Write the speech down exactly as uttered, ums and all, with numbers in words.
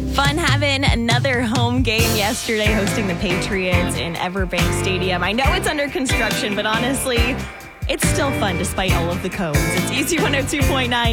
Fun having another home game yesterday, hosting the Patriots in Everbank Stadium. I know it's under construction, but honestly, it's still fun despite all of the cones. It's Easy one oh two point nine.